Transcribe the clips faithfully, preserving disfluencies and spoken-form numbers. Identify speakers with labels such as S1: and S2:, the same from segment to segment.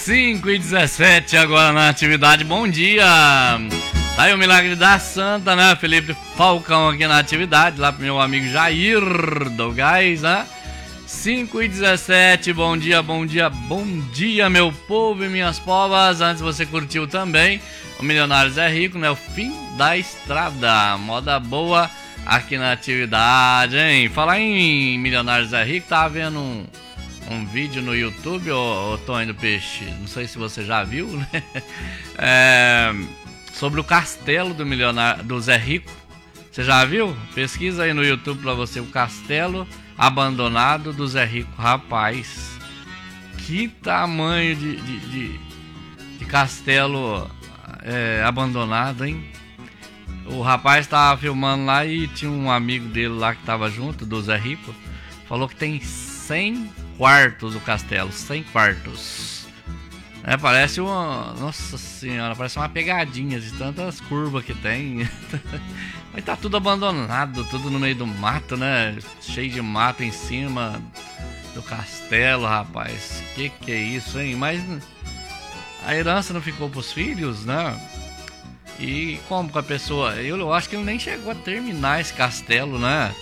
S1: cinco e dezessete agora na atividade. Bom dia! Tá aí o Milagre da Santa, né? Felipe Falcão aqui na atividade, lá pro meu amigo Jair do Gás, né? cinco e dezessete, bom dia, bom dia, bom dia, meu povo e minhas povas. Antes você curtiu também o Milionários é Rico, né? O Fim da Estrada, moda boa aqui na atividade, hein? Falar em Milionários é Rico, tava vendo um, um vídeo no YouTube, ô, ô Tonho do Peixe, não sei se você já viu, né? É, sobre o castelo do milionário, do Zé Rico. Você já viu? Pesquisa aí no YouTube pra você o castelo abandonado do Zé Rico. Rapaz, que tamanho de, de, de, de castelo é, abandonado, hein? O rapaz tava filmando lá e tinha um amigo dele lá que tava junto, do Zé Rico. Falou que tem cem quartos o castelo, cem quartos. É, parece uma... Nossa senhora, parece uma pegadinha de tantas curvas que tem. Mas tá tudo abandonado, tudo no meio do mato, né? Cheio de mato em cima do castelo, rapaz. Que que é isso, hein? Mas a herança não ficou pros filhos, né? E como que a pessoa... Eu, eu acho que ele nem chegou a terminar esse castelo, né?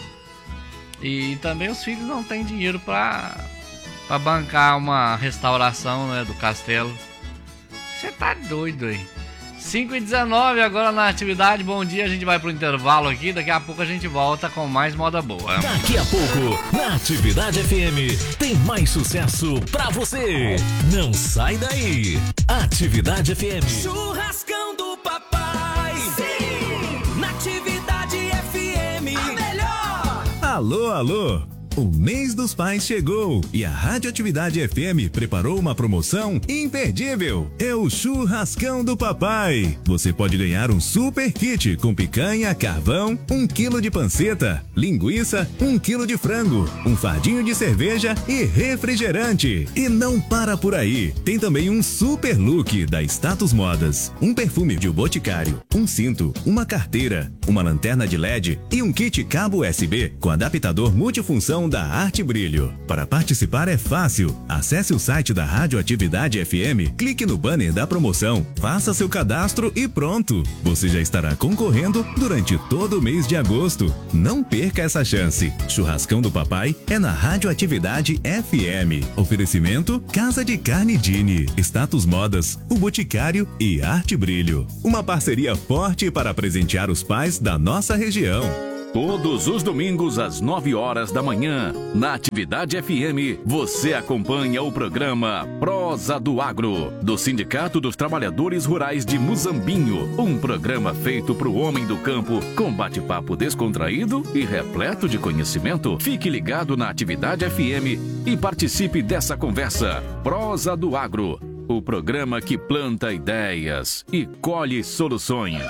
S1: E também os filhos não têm dinheiro pra... pra bancar uma restauração, né, do castelo. Você tá doido aí. cinco e dezenove agora na atividade. Bom dia, a gente vai pro intervalo aqui. Daqui a pouco a gente volta com mais moda boa.
S2: Daqui a pouco, na Atividade F M, tem mais sucesso pra você. Não sai daí. Atividade F M.
S3: Churrascão do papai. Sim, na Atividade F M. A melhor.
S4: Alô, alô. O mês dos pais chegou e a Rádio Atividade F M preparou uma promoção imperdível. É o Churrascão do Papai. Você pode ganhar um super kit com picanha, carvão, um quilo de panceta, linguiça, um quilo de frango, um fardinho de cerveja e refrigerante. E não para por aí. Tem também um super look da Status Modas, um perfume de O Boticário, um cinto, uma carteira, uma lanterna de L E D e um kit cabo U S B com adaptador multifunção da Arte Brilho. Para participar é fácil. Acesse o site da Rádio Atividade F M, clique no banner da promoção, faça seu cadastro e pronto. Você já estará concorrendo durante todo o mês de agosto. Não perca essa chance. Churrascão do Papai é na Rádio Atividade F M. Oferecimento Casa de Carne Dini, Status Modas, O Boticário e Arte Brilho. Uma parceria forte para presentear os pais da nossa região.
S5: Todos os domingos às nove horas da manhã, na Atividade F M, você acompanha o programa Prosa do Agro, do Sindicato dos Trabalhadores Rurais de Muzambinho, um programa feito para o homem do campo, com bate-papo descontraído e repleto de conhecimento. Fique ligado na Atividade F M e participe dessa conversa. Prosa do Agro, o programa que planta ideias e colhe soluções.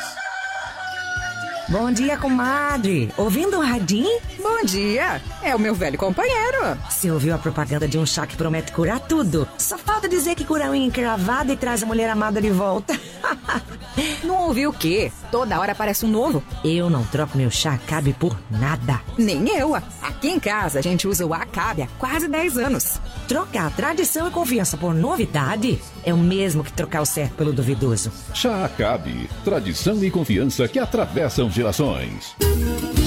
S6: Bom dia, comadre. Ouvindo o radinho?
S7: Bom dia. É o meu velho companheiro.
S6: Você ouviu a propaganda de um chá que promete curar tudo? Só falta dizer que cura a unha encravada e traz a mulher amada de volta.
S7: Não ouviu o quê? Toda hora aparece um novo.
S6: Eu não troco meu chá Acabe por nada.
S7: Nem eu. Aqui em casa a gente usa o Acabe há quase dez anos.
S6: Trocar tradição e confiança por novidade é o mesmo que trocar o certo pelo duvidoso.
S8: Chá Acabe, tradição e confiança que atravessam gerações.